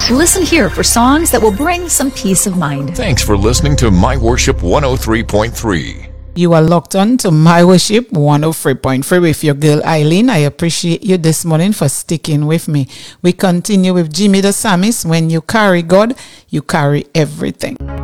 Listen here for songs that will bring some peace of mind. Thanks for listening to My Worship 103.3. You are locked on to My Worship 103.3 with your girl Eileen. I appreciate you this morning for sticking with me. We continue with Jimmy the Psalmist. When you carry God, you carry everything.